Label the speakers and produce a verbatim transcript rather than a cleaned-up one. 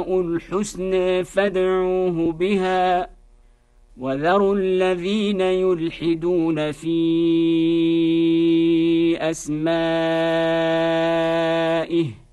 Speaker 1: الحسنى فادعوه بها وذروا الذين يلحدون في أسمائه